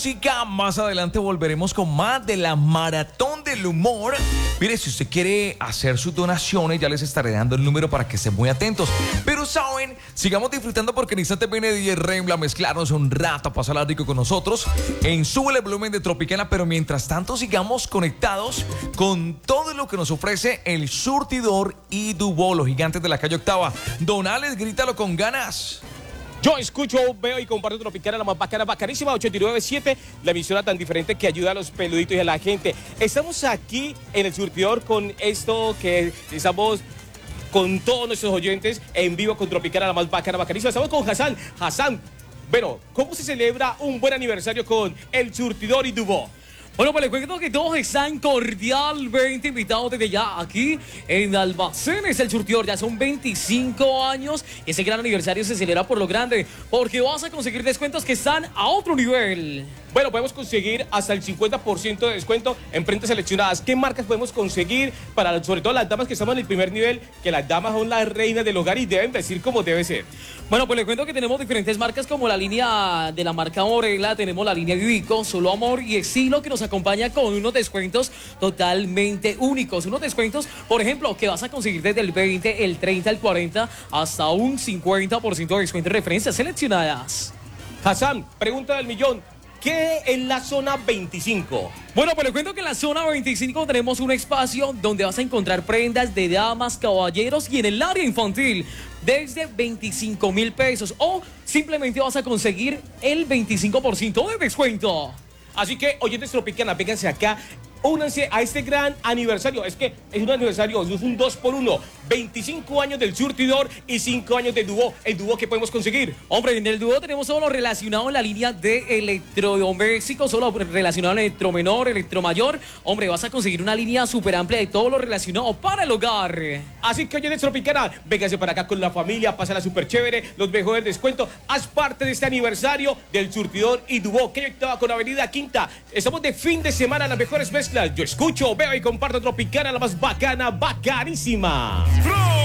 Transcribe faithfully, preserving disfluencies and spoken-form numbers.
música. Más adelante volveremos con más de la Maratón del Humor. Mire, si usted quiere hacer sus donaciones, ya les estaré dando el número para que estén muy atentos. Pero saben, sigamos disfrutando porque en instante viene D J Rembla a mezclarnos un rato, a pasarla rico con nosotros en Sube el Volumen de Tropicana. Pero mientras tanto sigamos conectados con todo lo que nos ofrece el Surtidor y Dubó, los gigantes de la calle Octava. Don Alex, grítalo con ganas. Yo escucho, veo y comparto Tropicana, la más bacana, bacanísima, ochenta y nueve punto siete, la emisora tan diferente que ayuda a los peluditos y a la gente. Estamos aquí en el Surtidor con esto que estamos con todos nuestros oyentes en vivo con Tropicana, la más bacana, bacanísima. Estamos con Hassan. Hassan, bueno, ¿cómo se celebra un buen aniversario con el Surtidor y Dubó? Bueno, pues les cuento que todos están cordialmente invitados desde ya aquí en Almacenes El Surtidor. Ya son veinticinco años y ese gran aniversario se celebra por lo grande, porque vas a conseguir descuentos que están a otro nivel. Bueno, podemos conseguir hasta el cincuenta por ciento de descuento en prendas seleccionadas. ¿Qué marcas podemos conseguir para, sobre todo las damas que estamos en el primer nivel, que las damas son las reinas del hogar y deben vestir como debe ser? Bueno, pues les cuento que tenemos diferentes marcas como la línea de la marca Morela, tenemos la línea Vivico, Solo Amor y Estilo, que nos acompaña con unos descuentos totalmente únicos. Unos descuentos, por ejemplo, que vas a conseguir desde el veinte, el treinta, el cuarenta, hasta un cincuenta por ciento de descuento en referencias seleccionadas. Hassan, pregunta del millón. ¿Qué es la zona veinticinco? Bueno, pues les cuento que en la zona veinticinco tenemos un espacio donde vas a encontrar prendas de damas, caballeros y en el área infantil desde veinticinco mil pesos o simplemente vas a conseguir el veinticinco por ciento de descuento. Así que, oyentes Tropicana, vénganse acá, únanse a este gran aniversario. Es que es un aniversario, es un dos por uno. veinticinco años del Surtidor y cinco años de Dubó. ¿El Dubó qué podemos conseguir? Hombre, en el Dubó tenemos solo lo relacionado en la línea de electrodomésticos, solo relacionado al electromenor, electromayor. Hombre, vas a conseguir una línea súper amplia de todo lo relacionado para el hogar. Así que, oyentes Tropicana, vénganse para acá con la familia, pásala súper chévere, los mejores descuentos. Haz parte de este aniversario del Surtidor y Dubó, que estaba con Avenida Quinta. Estamos de fin de semana, las mejores mezclas. Yo escucho, veo y comparto Tropicana, la más bacana, bacanísima.